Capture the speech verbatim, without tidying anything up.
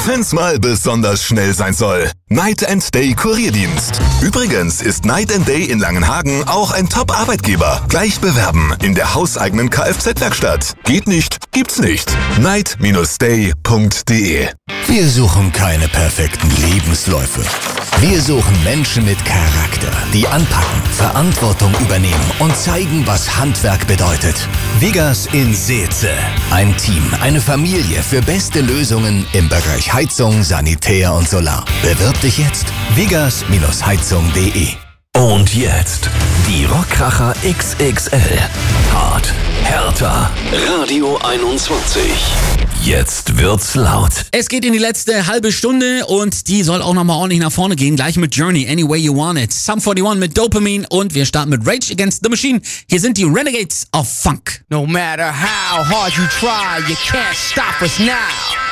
wenn's mal besonders schnell sein soll. Night and Day Kurierdienst. Übrigens ist Night and Day in Langenhagen auch ein Top-Arbeitgeber. Gleich bewerben in der hauseigenen Kfz-Werkstatt. Geht nicht, gibt's nicht. night dash day punkt de. Wir suchen keine perfekten Lebensläufe. Wir suchen Menschen mit Charakter, die anpacken, Verantwortung übernehmen und zeigen, was Handwerk bedeutet. Wiggers in Seetze. Ein Team, eine Familie für beste Lösungen im Bereich Heizung, Sanitär und Solar. Bewirb dich jetzt. Wiggers Heizung punkt de. Und jetzt die Rockkracher X X L. Hart, härter, Radio einundzwanzig. Jetzt wird's laut. Es geht in die letzte halbe Stunde und die soll auch nochmal ordentlich nach vorne gehen. Gleich mit Journey, Any Way You Want It. Sum forty-one mit Dopamine und wir starten mit Rage Against the Machine. Hier sind die Renegades of Funk. No matter how hard you try, you can't stop us now.